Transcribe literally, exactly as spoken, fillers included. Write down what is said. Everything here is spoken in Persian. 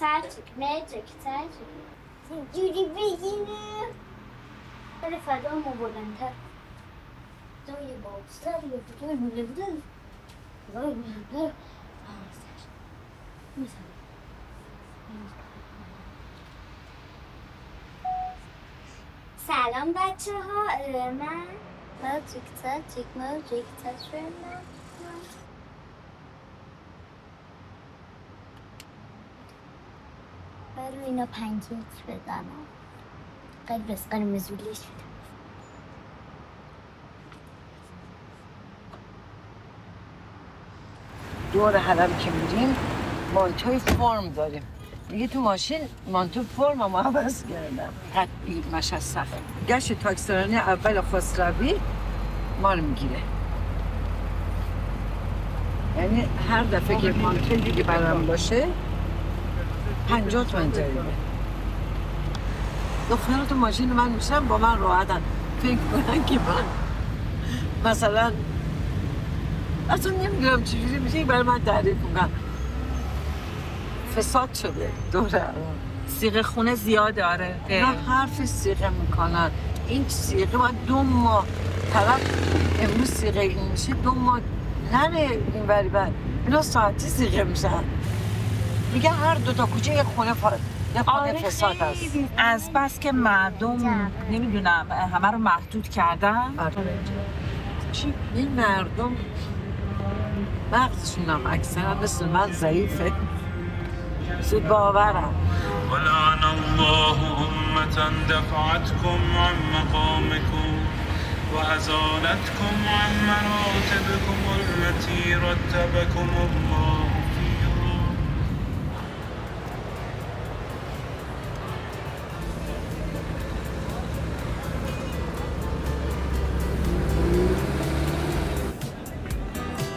ترتیب مترک ترتیب اینجوری بگینه ولی فدا ما بلندتر دوی باستر یا دوی بلندتر دوی بلندتر سلام بچه ها من مترک ترتیب مترک ترتیب برو اینا پنکیک بزنم قرمز قرمزولی شده دور حلب که میریم مانتوی فرم داریم دیگه تو ماشین مانتو فرم هم عوض کردم قطعی مشصف گشت تاکسیرانی اول خسروی ما رو میگیره یعنی هر دفعه که مانتوی دیگه برام باشه پنجاه تومن جریمه دخترها تو ماشین من میشن با من راحتن فکر کنن که من مثلا اصلا نمیدونم چجوری میشه برای من تعریف میکنم فساد شده دوره صیغه خونه زیاده آره نه حرف صیغه میکنن این صیغه باید دو ماه طرف امروز صیغه این میشه دو ماه نره این بری بر اینا ساعتی صیغه میشن میگه هر دو تا کوچه یه خونه فا... یه خونه آره فساد هست از بس که مردم نمیدونم همه رو محدود کردن آره. چی این مردم مغزشون هم اکثرا مثل من ضعیفه زود باورم ولعن الله أمة دفعتكم عن مقامكم وأزالتكم عن مراتبكم التي رتبكم الله